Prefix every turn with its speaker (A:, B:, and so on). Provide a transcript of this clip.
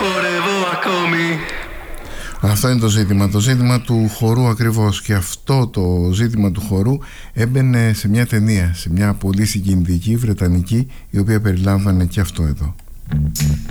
A: χορεύω ακόμη.
B: Αυτό είναι το ζήτημα του χορού ακριβώς. Και αυτό το ζήτημα του χορού έμπαινε σε μια ταινία, σε μια πολύ συγκινητική βρετανική, η οποία περιλάμβανε και αυτό εδώ.